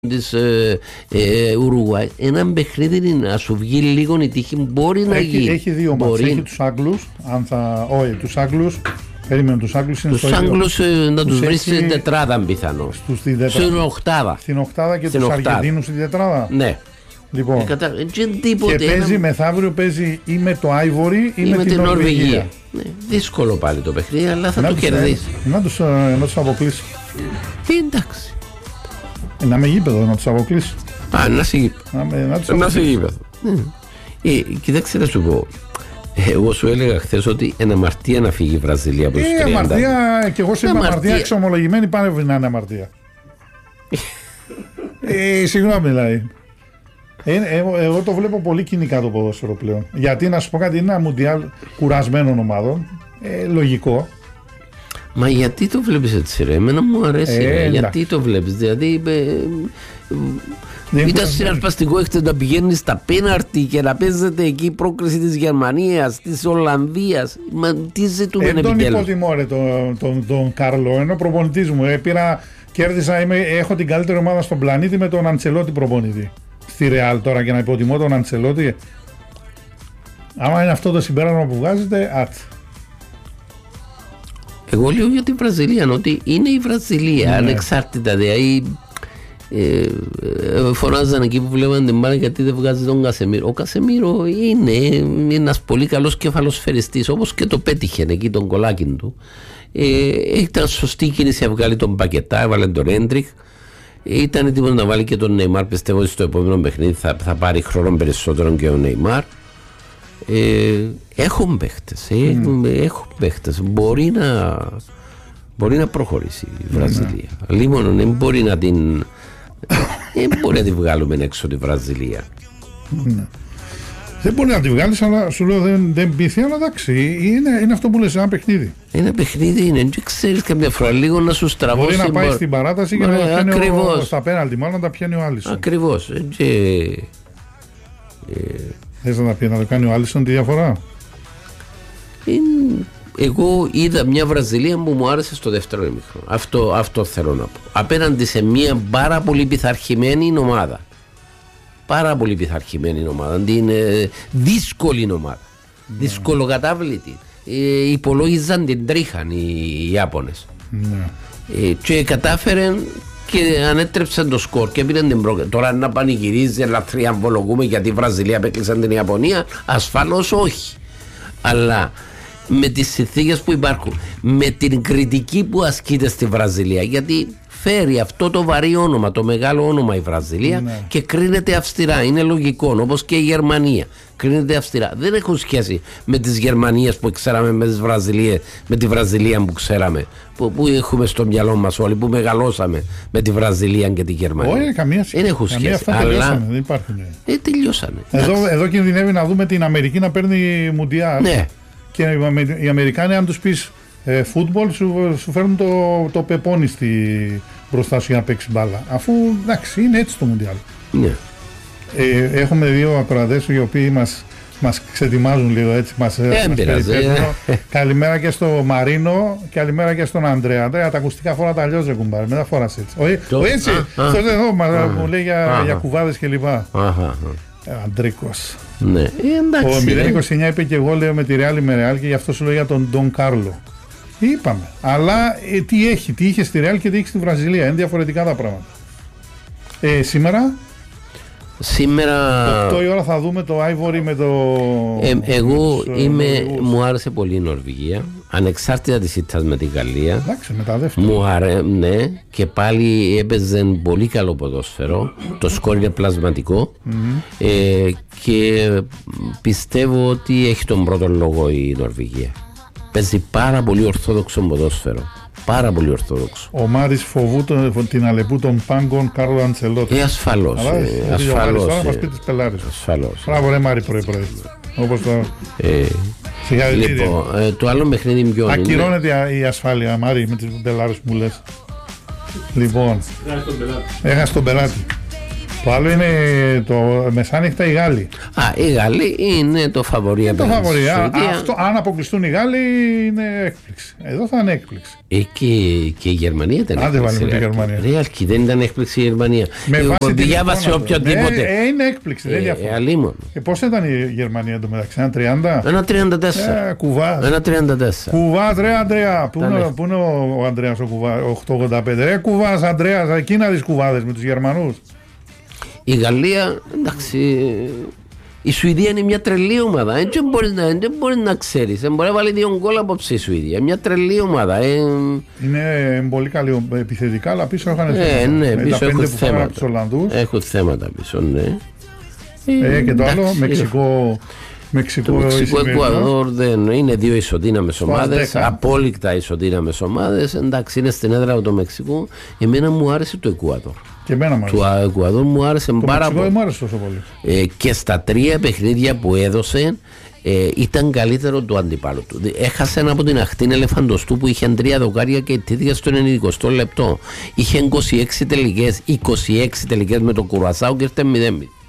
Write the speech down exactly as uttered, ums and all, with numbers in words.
της ε, ε, Ουρουγουάη. Ένα παιχνίδι να σου βγει λίγο η τύχη μπορεί να έχει, γίνει. Έχει δύο μάτς. Έχει τους Άγγλους, αν θα... όχι, τους Άγγλους, περίμενε τους Άγγλους. Τους Άγγλους ε, να τους βρεις στην τετράδα πιθανό. Στην οκτάδα. Στην οκτάδα και τους Αργεντίνους στην τετράδα. Ναι. Λοιπόν, ε, κατα... και, τίποτε, και παίζει ένα... μεθαύριο παίζει ή με το Άιβορι ή, ή με, με την Νορβηγία. Νορβηγία. Ναι, δύσκολο πάλι το παιχνίδι, αλλά θα να το κερδίσει. Να τους, να τους αποκλείσει. Ε, εντάξει. Ε, να με γήπεδο, να τους αποκλείσει. Α, να σε γήπεδο. Να, να σε γήπεδο. Ε, κοιτάξτε να σου πω. Εγώ σου έλεγα χθες ότι είναι αμαρτία να φύγει η Βραζιλία από τους τριάντα. Ε, αμαρτία, και εγώ σε είμαι αμαρτία εξομολογημένη, πάνε να είναι αμαρτία. ε, συγγνώμη δηλαδή. Ε, εγώ, εγώ το βλέπω πολύ κοινικά το ποδόσφαιρο πλέον. Γιατί να σου πω κάτι, είναι ένα μουντιάλ κουρασμένων ομάδων. Ε, λογικό. Μα γιατί το βλέπεις έτσι ρε, εμένα μου αρέσει ε, ρε. Γιατί το βλέπεις, δηλαδή ε, ε, ήταν συναρπαστικό έχετε να πηγαίνει στα πέναρτι και να παίζετε εκεί η πρόκριση της Γερμανίας, της Ολλανδίας. Μα τι ζητούμε ε, επιτέλους. Τον υποτιμώ ρε τον, τον, τον Κάρλο, ενώ προπονητής μου ε, πήρα, κέρδισα, είμαι, έχω την καλύτερη ομάδα στον πλανήτη με τον Αντσελότη προπονητή στη Ρεάλ τώρα και να υποτιμώ τον Αντσελότη. Άμα είναι αυτό το συμπέρασμα που βγάζετε, άτ. Εγώ λέω για την Βραζιλία, ότι είναι η Βραζιλία, ναι. Ανεξάρτητα. Δηλαδή, ε, ε, φωνάζαν εκεί που βλέπαν την μπάλα γιατί δεν βγάζει τον Κασεμίρο. Ο Κασεμίρο είναι ένας πολύ καλός κεφαλοσφαιριστής, όπως και το πέτυχε εκεί τον κολάκι του. Ε, ήταν σωστή κίνηση να βγάλει τον Πακετά, έβαλε τον Έντρικ. Ήταν έτοιμος να βάλει και τον Νεϊμάρ. Πιστεύω ότι στο επόμενο παιχνίδι θα, θα πάρει χρόνο περισσότερο και ο Νεϊμάρ. Ε, έχουν παίχτες, έχουν, mm. έχουν παίχτες. Μπορεί να, μπορεί να προχωρήσει η Βραζιλία. Mm. Λίμωνο δεν μπορεί να την δεν μπορεί να τη βγάλουμε έξω τη Βραζιλία. Mm. Δεν μπορεί να τη βγάλεις, αλλά σου λέω δεν, δεν πείθει, αλλά εντάξει, είναι, είναι αυτό που λες, ένα παιχνίδι. Ένα παιχνίδι είναι, δεν ξέρεις καμιά φορά λίγο να σου στραβώσει. Μπορεί να πάει μπο... στην παράταση και Μα, να τα πιάνει ο, στα πέναλτι, μάλλον να τα πιάνει ο Άλισον. Ακριβώς. Και... Ε... Θες να τα πει να το κάνει ο Άλισον τη διαφορά. Είναι... Εγώ είδα μια Βραζιλία που μου άρεσε στο δεύτερο ημίχρονο. Αυτό, αυτό θέλω να πω. Απέναντι σε μια πάρα πολύ πειθαρχημένη ομάδα. Πάρα πολύ πειθαρχημένη ομάδα. Είναι δύσκολη ομάδα. Yeah. Δυσκολοκατάβλητη. Ε, υπολόγιζαν την τρίχαν οι Ιάπωνες. Yeah. Ε, και κατάφεραν και ανέτρεψαν το σκορ και πήραν την πρόκληση. Τώρα να πανηγυρίζει, να θριαμβολογούμε γιατί η Βραζιλία απέκλεισαν την Ιαπωνία. Ασφαλώς όχι. Αλλά με τις συνθήκες που υπάρχουν, με την κριτική που ασκείται στη Βραζιλία, γιατί φέρει αυτό το βαρύ όνομα, το μεγάλο όνομα η Βραζιλία, ναι. Και κρίνεται αυστηρά. Είναι λογικό, όπως και η Γερμανία. Κρίνεται αυστηρά. Δεν έχουν σχέση με τις Γερμανίες που ξέραμε, με, τις Βραζιλίες, με τη Βραζιλία που ξέραμε. Που, που έχουμε στο μυαλό μας όλοι, που μεγαλώσαμε με τη Βραζιλία και τη Γερμανία. Όχι, καμία σχέση. Δεν έχουν σχέση. Αυτά αλλά... τελειώσανε, δεν υπάρχουν. Ε, τελειώσανε. Εδώ, εδώ κινδυνεύει να δούμε την Αμερική να παίρνει μουντιάλ. Ναι. Και οι Αμερικάνοι, αν τους πεις ε, φούτμπολ, σου, σου φέρνουν το, το πεπόνι στη, μπροστά σου για να παίξει μπάλα. Αφού εντάξει, είναι έτσι το μουντιάλ. Ναι. Ε, έχουμε δύο ακροατές οι οποίοι μας, μας ξετοιμάζουν λίγο έτσι. Μας, ε, μας ε. Καλημέρα και στο Μαρίνο, καλημέρα και στον Ανδρέα. Ανδρέα, τα ακουστικά φορά τα αλλιώς δεν κουμπάρε. Μετά φοράς έτσι. Όχι, το... έτσι. Αυτό εδώ μου λέει για, για κουβάδες κλπ. Ε, Αντρίκος. Ναι. Ε, εντάξει, ο μηδέν είκοσι εννιά είπε και εγώ λέω με τη Ρεάλ με Ρεάλ και γι' αυτό σου λέω για τον Ντον Κάρλο. Είπαμε. Αλλά ε, τι έχει, τι είχε στη Ρεάλ και τι έχει στη Βραζιλία. Είναι διαφορετικά τα πράγματα. Ε, σήμερα. Σήμερα. οκτώ η ώρα θα δούμε το Άιβορι με το. Ε, εγώ με είμαι, μου άρεσε πολύ η Νορβηγία. Ανεξάρτητα της ήττας με τη Γαλλία. Εντάξει, μεταδεύτηκε. Μου άρεσε, ναι, και πάλι έπαιζε πολύ καλό ποδόσφαιρο. Το σκορ είναι πλασματικό. Mm-hmm. Ε, και πιστεύω ότι έχει τον πρώτο λόγο η Νορβηγία. Παίζει πάρα πολύ ορθόδοξο ποδόσφαιρο. Πάρα πολύ ορθόδοξο. Ο Μάρις φοβού τον, την αλεπού των πάγκων Κάρλο Αντσελότη. Ε, ασφαλώς. Αλλά, ε, ασφαλώς. Τώρα μας πει τις πελάρες. Ασφαλώς. Μπράβο ρε Μάρι πρωί πρωί. Όπως το... Ε, λοιπόν, ε, το άλλο παιχνίδι ποιο είναι. Ακυρώνεται η ασφάλεια Μάρι με τις πελάρες που μου λες. Λοιπόν. Έχασε τον πελάτη. Το άλλο είναι το μεσάνυχτα οι Γάλλοι. Α, οι Γάλλοι είναι το φαβορί. Είναι το φαβορί. Αν αποκλειστούν οι Γάλλοι είναι έκπληξη. Εδώ θα είναι έκπληξη. Ε, και, και η Γερμανία ήταν έκπληξη. Άντε βάλουμε τη Γερμανία. Ρε, και δεν ήταν έκπληξη η Γερμανία. Με βάση τη διάβασε οποιοδήποτε. Ε, ε, είναι έκπληξη. Δεν διαφωνώ. Ε, πώς ήταν η Γερμανία εντωμεταξύ, ένα τριάντα. Ένα τριάντα τέσσερα. Ε, Κουβάς. Ένα τριάντα τέσσερα. Κουβάς, ρε Αντρέα. Πού είναι, πού είναι ο Ανδρέας ο Κουβάς, οκτακόσια ογδόντα πέντε. Ρε Κουβάς, Ανδρέας, εκεί να δεις κουβάδες με τους Γερμανούς. Η Γαλλία, εντάξει, η Σουηδία είναι μια τρελή ομάδα. Δεν μπορεί να, μπορεί να ξέρει. Δεν μπορεί να βάλει δύο γκολ απόψε η Σουηδία. Μια τρελή ομάδα. Ε... Είναι πολύ καλή επιθετικά, αλλά πίσω έχουν ε, ναι, με πίσω τα έχουν πέντε που από τους Ολλανδούς. Έχουν θέματα πίσω, ναι. Ε, και το εντάξει, άλλο, Μεξικό. Μεξικό, το Μεξικό Εκουαδόρ δεν είναι δύο ισοδύναμες ομάδες, απόλυτα ισοδύναμες ομάδες. Εντάξει, είναι στην έδρα του Μεξικού. Εμένα μου άρεσε το Εκουαδόρ. Και εμένα μου άρεσε. Το Εκουαδόρ μου άρεσε το πάρα πολύ. πολύ. Μου άρεσε τόσο πολύ. Ε, και στα τρία παιχνίδια που έδωσε ε, ήταν καλύτερο του αντιπάλου του. Έχασε ένα από την αχτή ελεφαντοστού που είχε τρία δοκάρια και τίτηκε στο ενενηκοστό λεπτό. Είχε είκοσι έξι τελικές, είκοσι έξι τελικές με το Κουρασάο και ήρθε μηδέν μηδέν.